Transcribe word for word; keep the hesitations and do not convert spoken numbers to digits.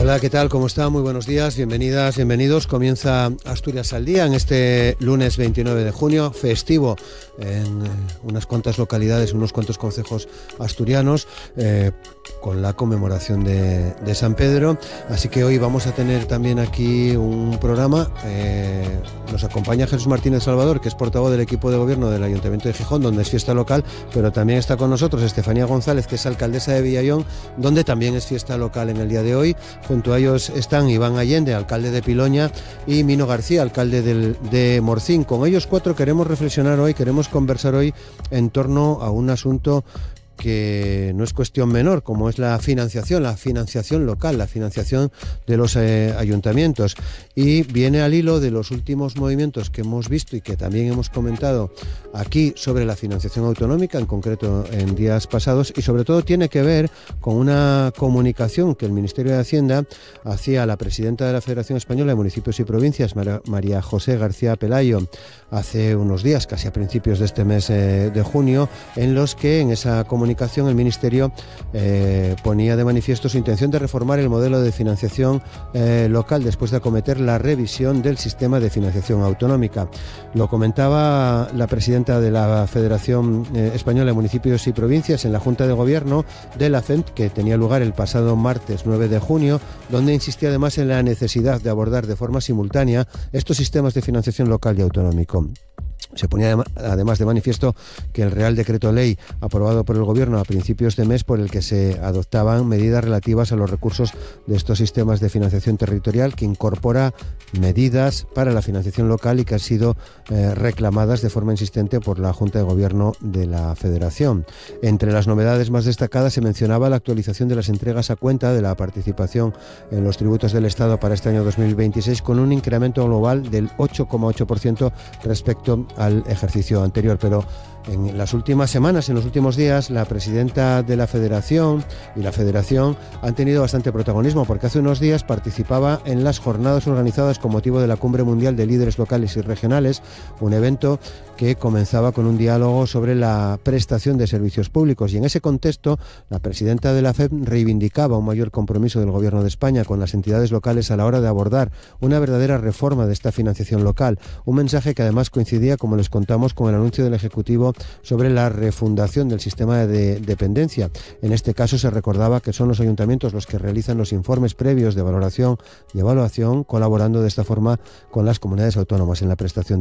Hola, ¿qué tal? ¿Cómo está? Muy buenos días, bienvenidas, bienvenidos. Comienza Asturias al Día en este lunes veintinueve de junio, festivo en unas cuantas localidades, unos cuantos concejos asturianos, eh, con la conmemoración de, de San Pedro. Así que hoy vamos a tener también aquí un programa. Eh, nos acompaña Jesús Martínez Salvador, que es portavoz del equipo de gobierno del Ayuntamiento de Gijón, donde es fiesta local, pero también está con nosotros Estefanía González, que es alcaldesa de Villallón, donde también es fiesta local en el día de hoy. Junto a ellos están Iván Allende, alcalde de Piloña, y Mino García, alcalde del, de Morcín. Con ellos cuatro queremos reflexionar hoy, queremos conversar hoy en torno a un asunto que no es cuestión menor, como es la financiación, la financiación local, la financiación de los eh, ayuntamientos. Y viene al hilo de los últimos movimientos que hemos visto y que también hemos comentado aquí sobre la financiación autonómica, en concreto en días pasados, y sobre todo tiene que ver con una comunicación que el Ministerio de Hacienda hacía a la presidenta de la Federación Española de Municipios y Provincias, María José García Pelayo, hace unos días, casi a principios de este mes eh, de junio, en los que en esa comunicación el Ministerio eh, ponía de manifiesto su intención de reformar el modelo de financiación eh, local después de acometer la revisión del sistema de financiación autonómica. Lo comentaba la presidenta de la Federación eh, Española de Municipios y Provincias en la Junta de Gobierno de la F E M, que tenía lugar el pasado martes nueve de junio, donde insistía además en la necesidad de abordar de forma simultánea estos sistemas de financiación local y autonómico. Se ponía además de manifiesto que el Real Decreto Ley aprobado por el Gobierno a principios de mes, por el que se adoptaban medidas relativas a los recursos de estos sistemas de financiación territorial, que incorpora medidas para la financiación local y que han sido eh, reclamadas de forma insistente por la Junta de Gobierno de la Federación. Entre las novedades más destacadas se mencionaba la actualización de las entregas a cuenta de la participación en los tributos del Estado para este año dos mil veintiséis, con un incremento global del ocho coma ocho por ciento respecto al ejercicio anterior. Pero en las últimas semanas, en los últimos días, la presidenta de la Federación y la Federación han tenido bastante protagonismo, porque hace unos días participaba en las jornadas organizadas con motivo de la Cumbre Mundial de Líderes Locales y Regionales, un evento que comenzaba con un diálogo sobre la prestación de servicios públicos, y en ese contexto la presidenta de la F E M reivindicaba un mayor compromiso del Gobierno de España con las entidades locales a la hora de abordar una verdadera reforma de esta financiación local, un mensaje que además coincidía, como les contamos, con el anuncio del Ejecutivo sobre la refundación del sistema de dependencia. En este caso se recordaba que son los ayuntamientos los que realizan los informes previos de valoración y evaluación, colaborando de esta forma con las comunidades autónomas en la prestación